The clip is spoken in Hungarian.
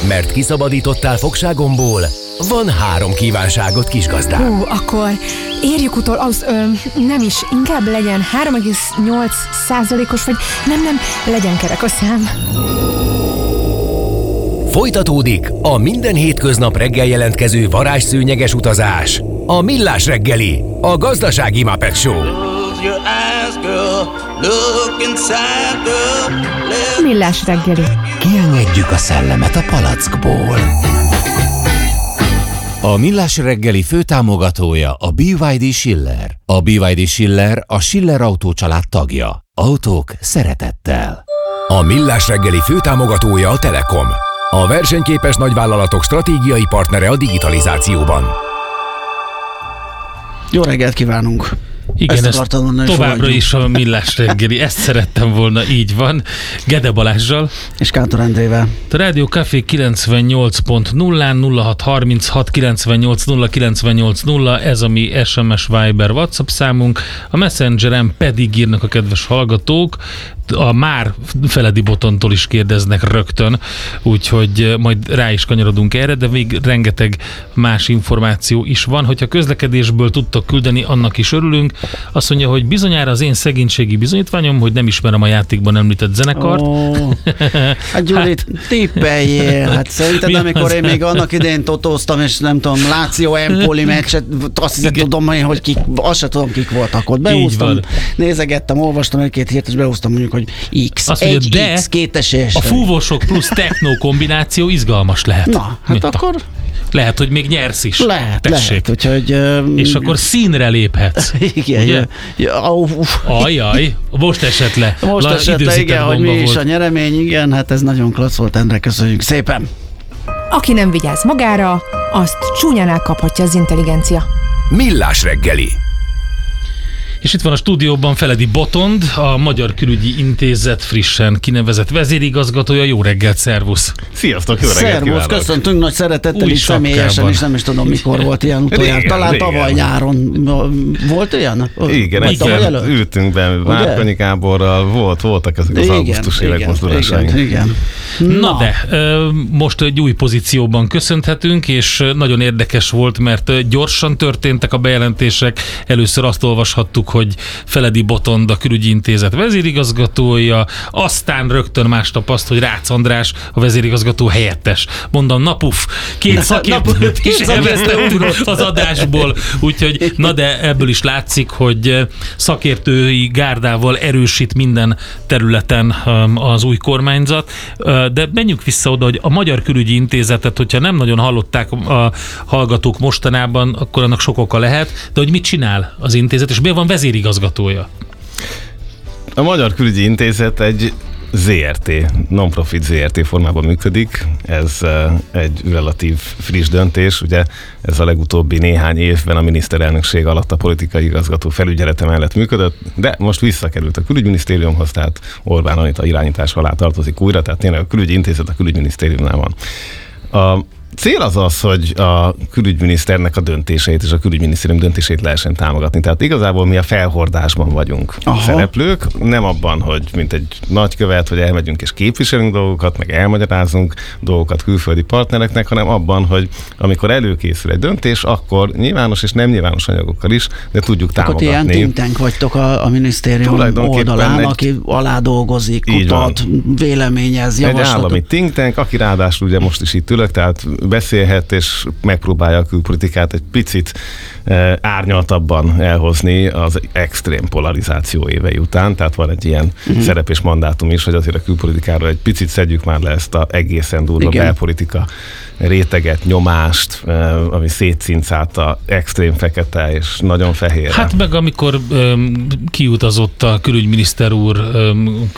Mert kiszabadítottál fogságomból, van 3 kívánságot, kisgazdám. Akkor érjük utol, nem is, inkább legyen 3,8%-os, vagy nem, legyen kerek a szám. Folytatódik a minden hétköznap reggel jelentkező varázsszőnyeges utazás. A Millás reggeli, a gazdasági Muppet Show. Millás reggeli. Kiengedjük a szellemet a palackból. A Millás reggeli főtámogatója a BYD Schiller. A BYD Schiller a Schiller Autó család tagja. Autók szeretettel. A Millás reggeli főtámogatója a Telekom. A versenyképes nagyvállalatok stratégiai partnere a digitalizációban. Jó reggelt kívánunk! Igen, ez továbbra is a Millás reggeli. Ezt szerettem volna, így van. Gede Balázsral. És Kántor Endrével. A Rádió Café 98.0 0636 98 0 98 0, ez a mi SMS Viber WhatsApp számunk. A Messengeren pedig írnak a kedves hallgatók, a már Feledi Botontól is kérdeznek rögtön, úgyhogy majd rá is kanyarodunk erre, de még rengeteg más információ is van. Hogyha közlekedésből tudtak küldeni, annak is örülünk. Azt mondja, hogy bizonyára az én szegénységi bizonyítványom, hogy nem ismerem a játékban említett zenekart. Hát Gyurit, tippeljél. Hát szerinted, amikor én még annak idején totóztam, és nem tudom, Láció Empoli meccset, azt hiszem, tudom én, hogy kik, azt se tudom, kik voltak ott. Beúztam, nézegettem, olvastam egy-két hírt, és beúztam mondjuk, hogy X, azt mondja, de X, 2 esélyes. A fúvósok plusz techno kombináció izgalmas lehet. Na, hát akkor... Lehet, hogy még nyersz is. Lehet. Úgyhogy, és akkor színre léphetsz. Igen. Ajjaj, most esett le. Igen, hogy mi is a nyeremény, igen, hát ez nagyon klassz volt, Endre, köszönjük szépen. Aki nem vigyáz magára, azt csúnyán elkaphatja az intelligencia. Millás reggeli. És itt van a stúdióban Feledi Botond, a Magyar Külügyi Intézet frissen kinevezett vezérigazgatója. Jó reggelt, szervusz! Sziasztok, jó reggelt kívánok! Szervusz, köszöntünk nagy szeretettel, is személyesen is, nem is tudom mikor volt ilyen utoljára. Talán tavaly nyáron volt ilyen? Igen, ültünk be Várkonyi Gáborral, voltak ezek az augusztusi megmozdulásaink. Igen. Na de, most egy új pozícióban köszönhetünk, és nagyon érdekes volt, mert gyorsan történtek a bejelentések. Először azt olvashattuk, hogy Feledi Botond a Külügyi Intézet vezérigazgatója, aztán rögtön másnap azt, hogy Rácz András a vezérigazgató helyettes. Mondom, napuf, 2 szakértőt is elvesztettünk az adásból, úgyhogy na de ebből is látszik, hogy szakértői gárdával erősít minden területen az új kormányzat, de menjünk vissza oda, hogy a Magyar Külügyi Intézetet, hogyha nem nagyon hallották a hallgatók mostanában, akkor annak sok oka lehet, de hogy mit csinál az intézet, és miért van vezérigazgatója? A Magyar Külügyi Intézet egy ZRT, non-profit ZRT formában működik. Ez egy relatív friss döntés, ugye ez a legutóbbi néhány évben a miniszterelnökség alatt a politikai igazgató felügyelete mellett működött, de most visszakerült a külügyminisztériumhoz, tehát Orbán Anita irányítás alá tartozik újra, tehát tényleg a Külügyi Intézet a külügyminisztériumnál van. A cél az, hogy a külügyminiszternek a döntéseit és a külügyminisztérium döntését lehessen támogatni. Tehát igazából mi a felhordásban vagyunk szereplők, nem abban, hogy mint egy nagykövet, hogy elmegyünk és képviselünk dolgokat, meg elmagyarázunk dolgokat külföldi partnereknek, hanem abban, hogy amikor előkészül egy döntés, akkor nyilvános és nem nyilvános anyagokkal is, de tudjuk támogatni. Akkor ilyen think tank vagytok a minisztérium oldalán, aki alá dolgozik, kutat, véleményez, javaslatot. Egy állami think tank, aki ráadásul ugye most is itt ülök, tehát beszélhet és megpróbálja a külpolitikát egy picit árnyaltabban elhozni az extrém polarizáció évei után, tehát van egy ilyen szerep és mandátum is, hogy azért a külpolitikáról egy picit szedjük már le ezt a egészen durva belpolitika réteget, nyomást, ami szétcincált a extrém fekete és nagyon fehér. Hát meg amikor kiutazott a külügyminiszter úr